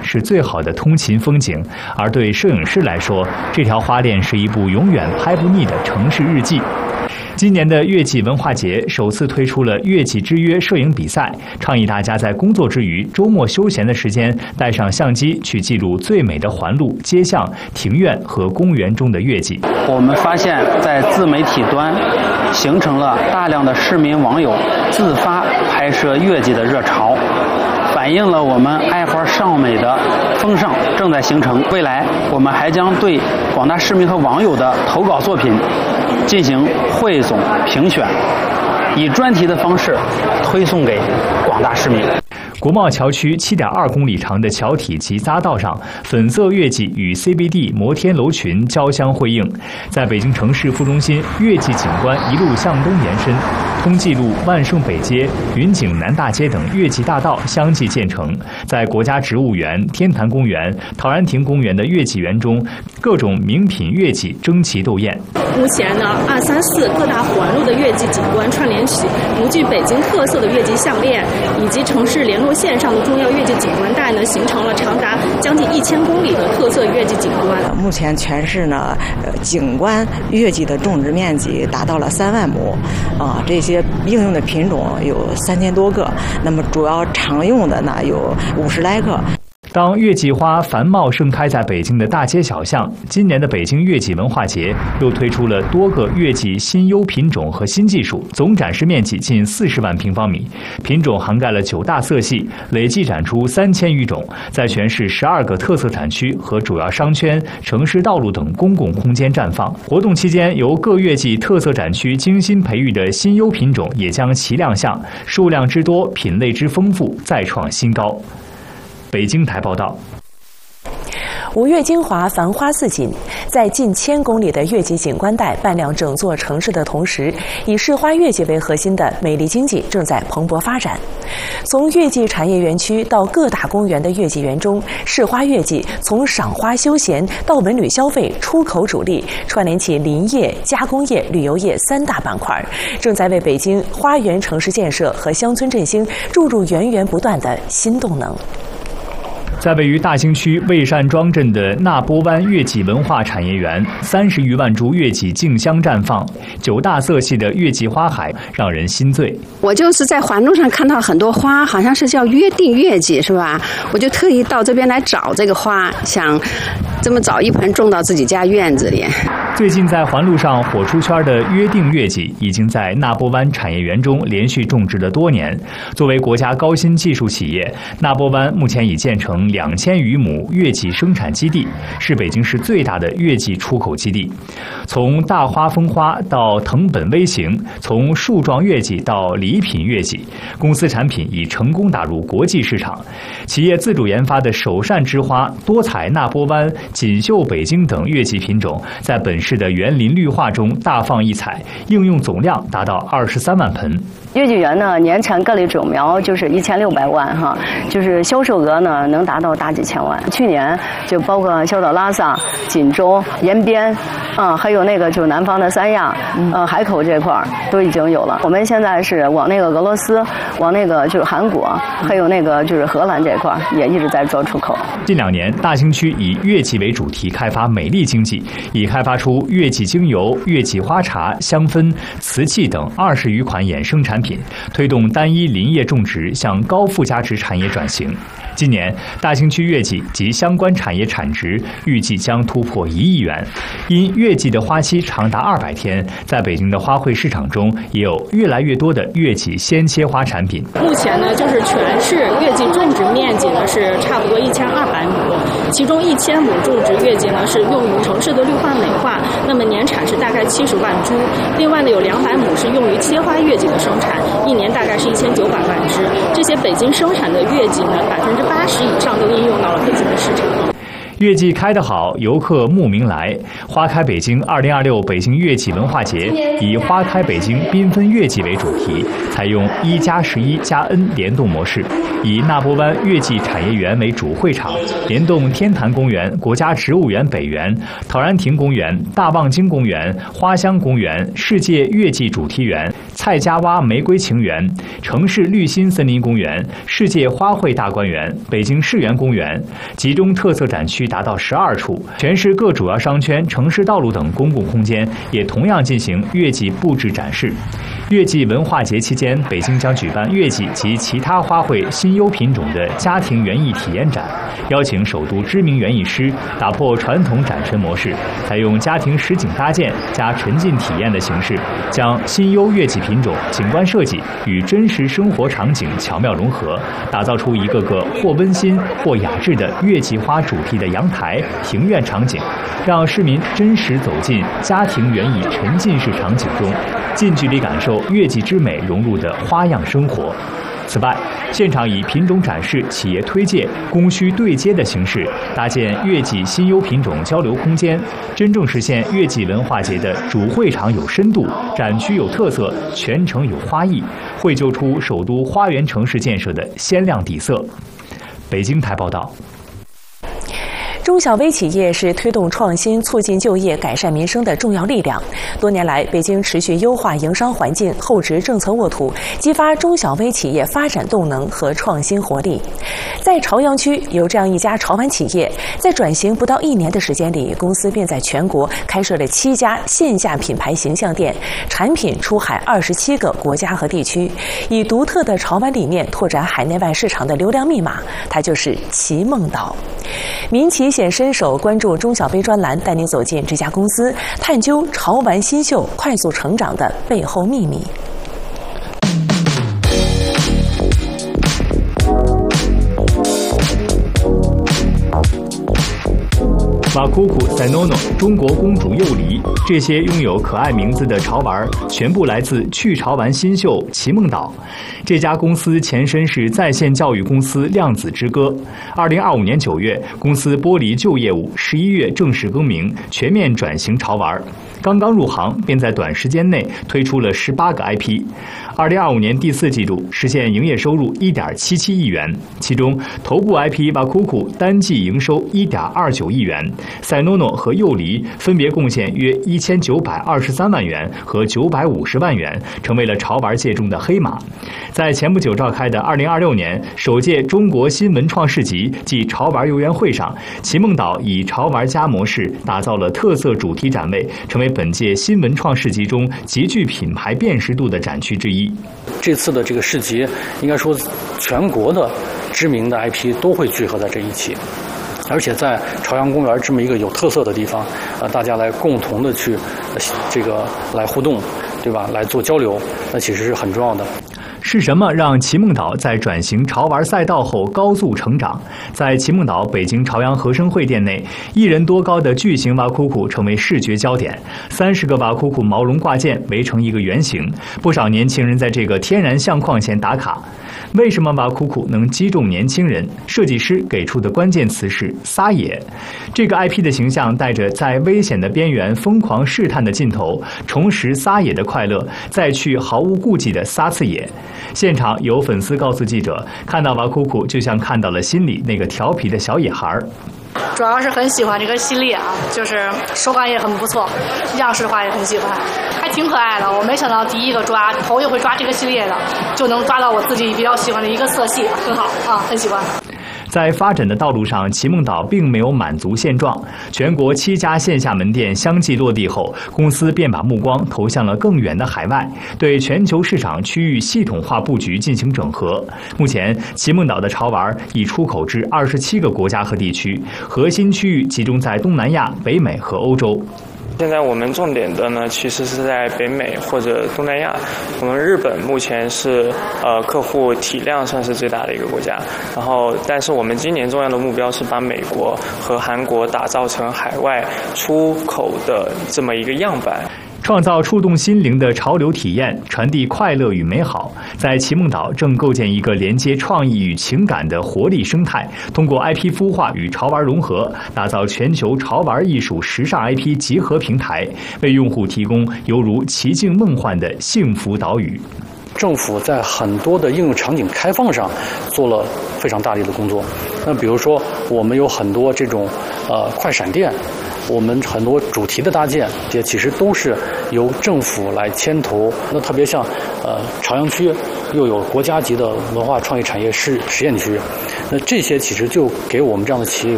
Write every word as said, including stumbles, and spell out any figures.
是最好的通勤风景，而对摄影师来说，这条花链是一部永远拍不腻的城市日记。今年的月季文化节首次推出了月季之约摄影比赛，倡议大家在工作之余、周末休闲的时间，带上相机去记录最美的环路、街巷、庭院和公园中的月季。 我们发现，在自媒体端形成了大量的市民网友自发拍摄月季的热潮，反映了我们爱花尚美的风尚正在形成。未来，我们还将对广大市民和网友的投稿作品进行汇总评选，以专题的方式推送给广大市民。 国贸桥区七点二公里长的桥体及匝道上，粉色月季与 C B D 摩天楼群交相辉映。在北京城市副中心，月季景观一路向东延伸，通济路、万盛北街、云景南大街等月季大道相继建成。在国家植物园、天坛公园、陶然亭公园的月季园中，各种名品月季争奇斗艳。 目前呢，二三四各大环路的月季景观串联起独具北京特色的月季项链，以及城市联络线上的重要月季景观带呢，形成了长达将近一千公里的特色月季景观。 目前全市呢，呃，景观月季的种植面积达到了三万亩，啊，这些应用的品种有三千多个，那么主要常用的呢有五十来个。 当月季花繁茂盛开在北京的大街小巷，今年的北京月季文化节又推出了多个月季新优品种和新技术，总展示面积近四十万平方米，品种涵盖了九大色系，累计展出三千余种，在全市十二个特色展区和主要商圈、城市道路等公共空间绽放。活动期间，由各月季特色展区精心培育的新优品种也将齐亮相，数量之多，品类之丰富，再创新高。北京台报道。 五月精华，繁花似锦，在近千公里的月季景观带伴亮整座城市的同时，以市花月季为核心的美丽经济正在蓬勃发展。从月季产业园区到各大公园的月季园中，市花月季从赏花休闲到文旅消费、出口主力，串联起林业、加工业、旅游业三大板块，正在为北京花园城市建设和乡村振兴注入源源不断的新动能。 在位于大兴区魏善庄镇的纳波湾月季文化产业园，三十余万株月季竞相绽放，九大色系的月季花海让人心醉。 我就是在环路上看到很多花，好像是叫约定月季，是吧？我就特意到这边来找这个花，想这么找一盆种到自己家院子里。 最近在环路上火出圈的约定月季，已经在纳波湾产业园中连续种植了多年。作为国家高新技术企业，纳波湾目前已建成两千余亩月季生产基地，是北京市最大的月季出口基地。从大花风花到藤本微型，从树状月季到礼品月季，公司产品已成功打入国际市场。企业自主研发的首善之花、多彩纳波湾、锦绣北京等月季品种，在本市的园林绿化中大放异彩，应用总量达到二十三万盆。 月季园呢，年产各类种苗就是一千六百万哈，就是销售额呢能达到大几千万。去年就包括小岛拉萨、锦州、延边，啊、嗯，还有那个就是南方的三亚，呃，海口这块儿都已经有了。我们现在是往那个俄罗斯，往那个就是韩国，还有那个就是荷兰这块儿也一直在做出口。 近两年，大兴区以月季为主题开发美丽经济，已开发出月季精油、月季花茶、香氛、瓷器等二十余款衍生产品，推动单一林业种植向高附加值产业转型。今年，大兴区月季及相关产业产值预计将突破一亿元。因月季的花期长达二百天，在北京的花卉市场中也有越来越多的月季鲜切花产品。 目前呢，就是全市月季种植面积呢是差不多一千二百亩，其中一千亩种植月季呢是用于城市的绿化美化，那么年产是大概七十万株。另外呢，有两百亩是用于切花月季的生产，一年大概是一千九百万只。这些北京生产的月季呢，百分之八十以上都应用到了北京的市场。 月季开得好，游客慕名来。花开北京二零二六北京月季文化节以花开北京缤纷月季为主题，采用一加十一加 N 联动模式，以纳波湾月季产业园为主会场，联动天坛公园、国家植物园北园、陶然亭公园、大望京公园、花乡公园、世界月季主题园、 蔡家洼玫瑰情园、城市绿心森林公园、世界花卉大观园、北京世园公园，集中特色展区达到十二处。全市各主要商圈、城市道路等公共空间也同样进行月季布置展示。月季文化节期间，北京将举办月季及其他花卉新优品种的家庭园艺体验展，邀请首都知名园艺师打破传统展陈模式，采用家庭实景搭建加沉浸体验的形式，将新优月季品种、景观设计与真实生活场景巧妙融合，打造出一个个或温馨或雅致的月季花主题的阳台、庭院场景，让市民真实走进家庭园艺沉浸式场景中，近距离感受月季之美融入的花样生活。此外，现场以品种展示、企业推介、供需对接的形式，搭建月季新优品种交流空间，真正实现月季文化节的主会场有深度、展区有特色、全程有花艺，绘就出首都花园城市建设的鲜亮底色。北京台报道。 中小微企业是推动创新、促进就业、改善民生的重要力量。多年来，北京持续优化营商环境、厚植政策沃土，激发中小微企业发展动能和创新活力。在朝阳区有这样一家潮玩企业，在转型不到一年的时间里，公司便在全国开设了七家线下品牌形象店，产品出海二十七个国家和地区，以独特的潮玩理念拓展海内外市场的流量密码。它就是奇梦岛。民企显身手，关注中小微专栏，带您走进这家公司，探究潮玩新秀快速成长的背后秘密。 瓦库库、塞诺诺、中国公主幼梨，这些拥有可爱名字的潮玩，全部来自趣潮玩新秀奇梦岛。这家公司前身是在线教育公司量子之歌。二零二五年九月，公司剥离旧业务，十一月正式更名，全面转型潮玩。刚刚入行，便在短时间内推出了十八个 I P。二零二五年第四季度实现营业收入一点七七亿元，其中头部 I P 瓦库库单季营收一点二九亿元，赛诺诺和幼梨分别贡献约一千九百二十三万元和九百五十万元，成为了潮玩界中的黑马。在前不久召开的二零二六年首届中国新文创市集暨潮玩游园会上，奇梦岛以潮玩家模式打造了特色主题展位，成为本届新文创市集中极具品牌辨识度的展区之一。 这次的这个市集，应该说全国的知名的 I P 都会聚合在这一起，而且在朝阳公园这么一个有特色的地方，呃，大家来共同的去呃这个来互动，对吧？来做交流，那其实是很重要的。 是什么让奇梦岛在转型潮玩赛道后高速成长？在奇梦岛北京朝阳合生汇店内，一人多高的巨型瓦库库成为视觉焦点，三十个瓦库库毛绒挂件围成一个圆形，不少年轻人在这个天然相框前打卡。为什么瓦库库能击中年轻人？设计师给出的关键词是撒野。这个 I P 的形象带着在危险的边缘疯狂试探的劲头，重拾撒野的快乐，再去毫无顾忌的撒次野。现场有粉丝告诉记者，看到瓦库库就像看到了心里那个调皮的小野孩。 主要是很喜欢这个系列啊，就是手感也很不错，样式的话也很喜欢，还挺可爱的。我没想到第一个抓头一回抓这个系列的，就能抓到我自己比较喜欢的一个色系，很好啊，很喜欢。 在发展的道路上，奇梦岛并没有满足现状。全国七家线下门店相继落地后，公司便把目光投向了更远的海外，对全球市场区域系统化布局进行整合。目前，奇梦岛的潮玩已出口至二十七个国家和地区，核心区域集中在东南亚、北美和欧洲。 现在我们重点的呢，其实是在北美或者东南亚。我们日本目前是呃客户体量算是最大的一个国家，然后但是我们今年重要的目标是把美国和韩国打造成海外出口的这么一个样板。 创造触动心灵的潮流体验，传递快乐与美好。在奇梦岛正构建一个连接创意与情感的活力生态，通过 I P 孵化与潮玩融合，打造全球潮玩艺术时尚 I P 集合平台，为用户提供犹如奇境梦幻的幸福岛屿。 政府在很多的应用场景开放上做了非常大力的工作。那比如说，我们有很多这种呃快闪店。 我们很多主题的搭建，也其实都是由政府来牵头。那特别像呃朝阳区又有国家级的文化创意产业试实验区，那这些其实就给我们这样的企业